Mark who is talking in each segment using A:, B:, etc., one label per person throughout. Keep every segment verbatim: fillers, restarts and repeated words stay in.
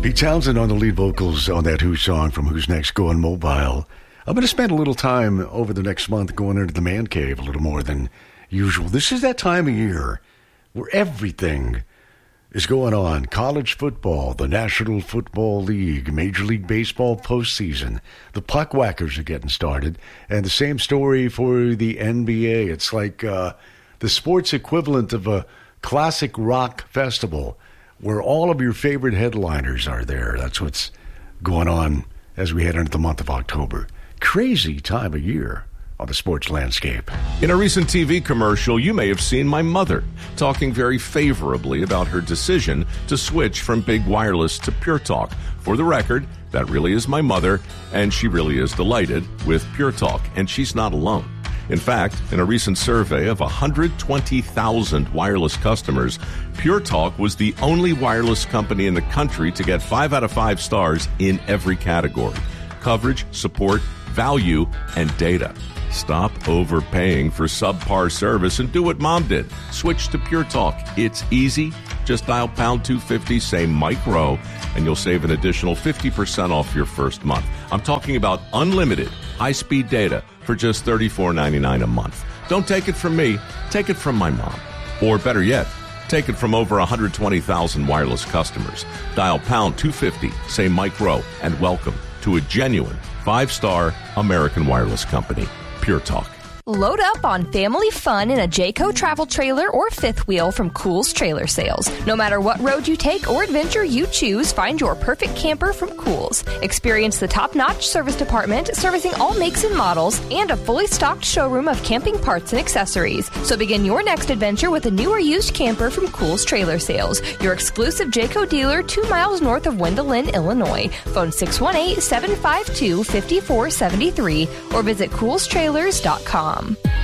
A: Pete Townsend on the lead vocals on that Who song from Who's Next Going Mobile. I'm going to spend a little time over the next month going into the man cave a little more than usual. This is that time of year where everything is going on. College football, the National Football League, Major League Baseball postseason. The puck whackers are getting started. And the same story for the N B A. It's like uh, the sports equivalent of a classic rock festival where all of your favorite headliners are there. That's what's going on as we head into the month of October. Crazy time of year on the sports landscape.
B: In a recent T V commercial, you may have seen my mother talking very favorably about her decision to switch from Big Wireless to Pure Talk. For the record, that really is my mother, and she really is delighted with Pure Talk, and she's not alone. In fact, in a recent survey of one hundred twenty thousand wireless customers, Pure Talk was the only wireless company in the country to get five out of five stars in every category: coverage, support, value, and data. Stop overpaying for subpar service and do what Mom did. Switch to Pure Talk. It's easy. Just dial pound two fifty, say micro, and you'll save an additional fifty percent off your first month. I'm talking about unlimited high-speed data for just thirty-four ninety-nine a month. Don't take it from me. Take it from my mom. Or better yet, take it from over one hundred twenty thousand wireless customers. Dial pound two fifty, say micro, and welcome to a genuine five-star American wireless company, Pure Talk.
C: Load up on family fun in a Jayco travel trailer or fifth wheel from Kohl's Trailer Sales. No matter what road you take or adventure you choose, find your perfect camper from Kohl's. Experience the top-notch service department servicing all makes and models and a fully stocked showroom of camping parts and accessories. So begin your next adventure with a new or used camper from Kohl's Trailer Sales, your exclusive Jayco dealer two miles north of Wendelin, Illinois. Phone six one eight, seven five two, five four seven three or visit kohls trailers dot com.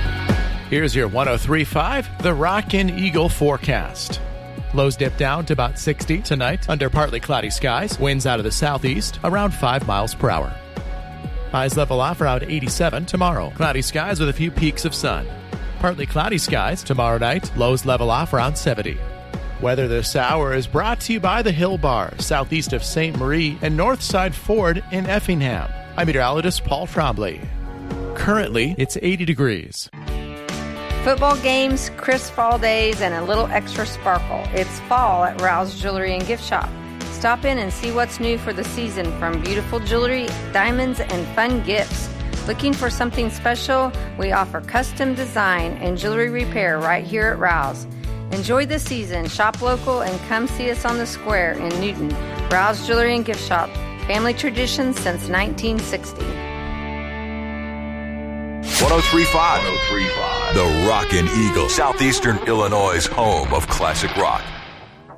D: Here's your one oh three point five, the Rockin' Eagle forecast. Lows dip down to about sixty tonight under partly cloudy skies. Winds out of the southeast around five miles per hour. Highs level off around eighty-seven tomorrow. Cloudy skies with a few peaks of sun. Partly cloudy skies tomorrow night. Lows level off around seventy. Weather this hour is brought to you by the Hill Bar, southeast of Saint Marie and Northside Ford in Effingham. I'm meteorologist Paul Trombley. Currently, it's eighty degrees.
E: Football games, crisp fall days, and a little extra sparkle. It's fall at Rouse Jewelry and Gift Shop. Stop in and see what's new for the season, from beautiful jewelry, diamonds, and fun gifts. Looking for something special? We offer custom design and jewelry repair right here at Rouse. Enjoy the season, shop local, and come see us on the square in Newton. Rouse Jewelry and Gift Shop. Family tradition since nineteen sixty.
F: one oh three point five, the Rockin' Eagle, Southeastern Illinois' home of classic rock.